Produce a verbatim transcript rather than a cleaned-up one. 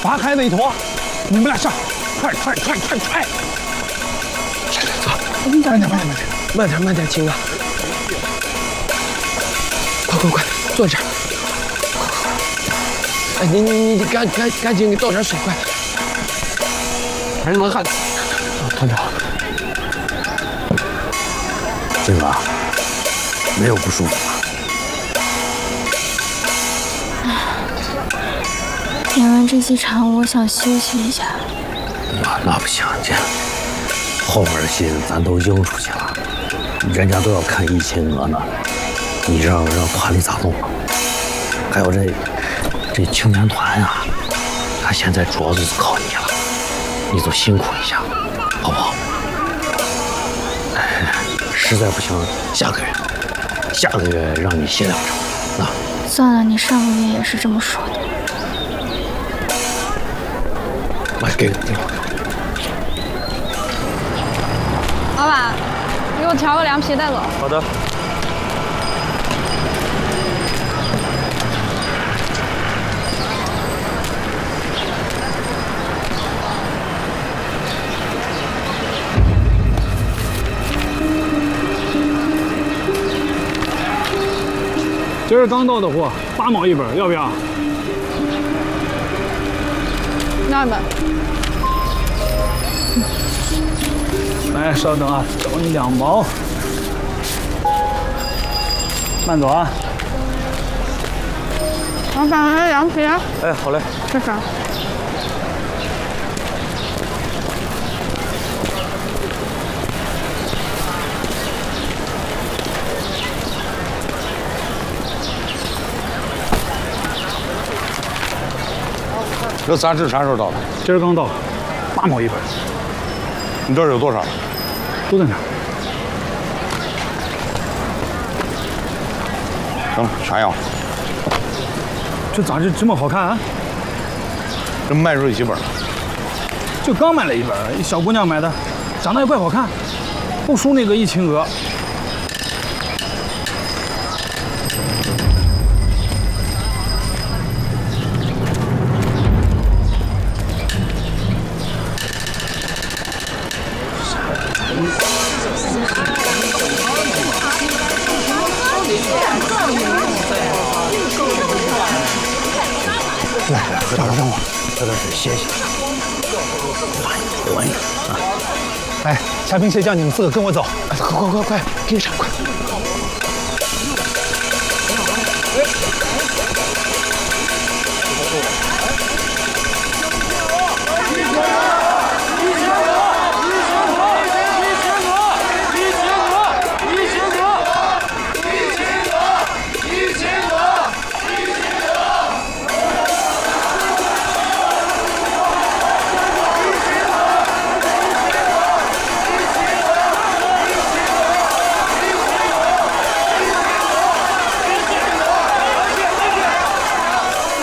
划开的一坨，你们俩上，快快快快快！走，慢点慢点慢点慢点慢点，亲啊！快快快，坐这儿！哎，你你你赶赶赶紧给倒点水，快！还是冷汗。团长， 这个没有不舒服吧？ 演完这几场，我想休息一下。 那那不行，这后边的戏咱都应出去了，人家都要看一秦娥呢，你让让团里咋弄啊？还有这这青年团啊，他现在主要就是靠你了，你就辛苦一下，好不好？哎，实在不行，下个月，下个月让你歇两场，啊。 算了，你上个月也是这么说的。 来，给给我。 老板，给我调个凉皮带走。 好的。今儿刚到的货，八毛一本，要不要？ 那本。 来，稍等啊，找你两毛，慢走啊。 老板，来凉皮。 哎，好嘞。 这啥？ 这杂志啥时候到的？ 今儿刚到，八毛一本。 你这儿有多少？ 都在那儿。 行了，全要。 这杂志这么好看啊？ 这卖出去几本了？ 就刚买了一本，一小姑娘买的，长得也怪好看，不输那个一秦娥。 来来，喝点让我喝点水歇歇。缓一缓，缓一缓啊！ 哎，虾兵蟹将，你们四个跟我走。 快快快快，给你上快！ 哎